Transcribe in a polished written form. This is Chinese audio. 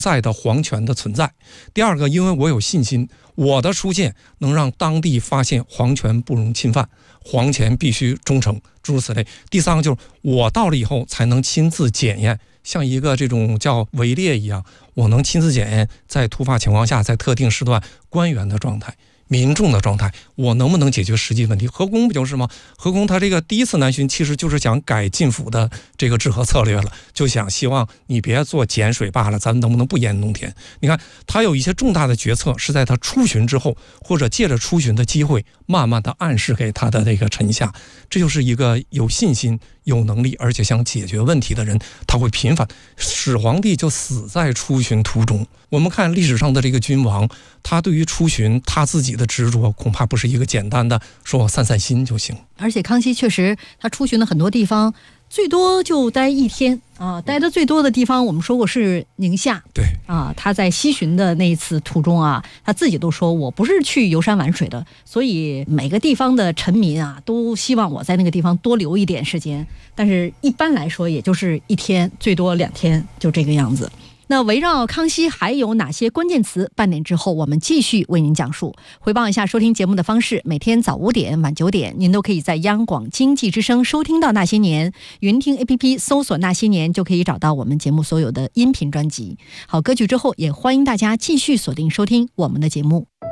在的皇权的存在。第二个，因为我有信心，我的出现能让当地发现皇权不容侵犯，皇权必须忠诚，诸如此类。第三个就是我到了以后才能亲自检验，像一个这种叫围猎一样，我能亲自检验在突发情况下，在特定时段官员的状态、民众的状态，我能不能解决实际问题？何公不就是吗？何公他这个第一次南巡，其实就是想改晋府的这个治河策略了，就想希望你别做碱水罢了，咱们能不能不淹农田？你看他有一些重大的决策是在他出巡之后，或者借着出巡的机会，慢慢的暗示给他的这个臣下，这就是一个有信心、有能力，而且想解决问题的人，他会频繁。始皇帝就死在出巡途中。我们看历史上的这个君王，他对于出巡他自己的执着，恐怕不是一个简单的说我散散心就行。 而且康熙确实他出巡的很多地方，最多就待1天啊，待的最多的地方我们说过是宁夏。 对啊，他在西巡的那一次途中啊，他自己都说我不是去游山玩水的，所以每个地方的臣民啊都希望我在那个地方多留一点时间，但是一般来说也就是1天，最多2天，就这个样子。那围绕康熙还有哪些关键词？半点之后我们继续为您讲述。回报一下收听节目的方式，每天早5点、晚9点，您都可以在央广经济之声收听到那些年，云听 APP 搜索那些年就可以找到我们节目所有的音频专辑。好，歌曲之后也欢迎大家继续锁定收听我们的节目。